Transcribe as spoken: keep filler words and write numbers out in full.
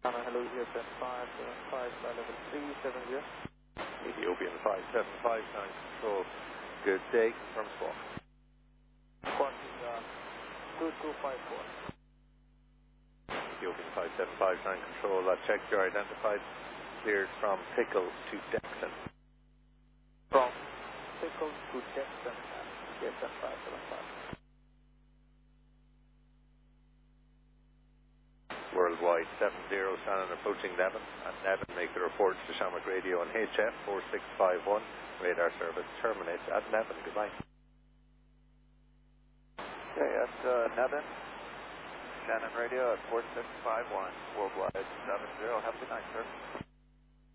Anna, hello, here, ten five seven five, flight level three seven zero. Ethiopian five seven five nine control. Good day, confirm squawk. Quantum uh, two two five four. Ethiopian five seven five nine control. I've checked your identified. Cleared from Pickle to Dexon. From Pickle to Dexon, yes, ten five seven five. Worldwide seven zero, Shannon approaching Nevin. At Nevin, make the reports to Shamrock Radio and H F four six five one. Radar service terminates at Nevin. Goodbye. Okay, at uh, Nevin, Shannon Radio at four six five one, worldwide seven zero. Have a good night, sir.